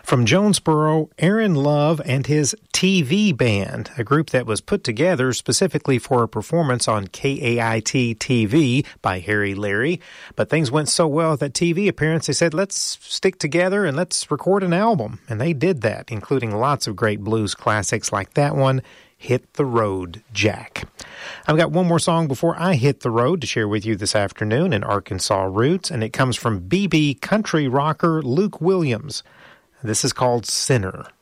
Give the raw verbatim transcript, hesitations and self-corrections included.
From Jonesboro, Aaron Love and his T V Band, a group that was put together specifically for a performance on K A I T T V by Harry Larry. But things went so well with that T V appearance, they said, let's stick together and let's record an album. And they did that, including lots of great blues classics like that one, Hit the Road, Jack. I've got one more song before I hit the road to share with you this afternoon in Arkansas Roots, and it comes from B B country rocker Luke Williams. This is called Sinner.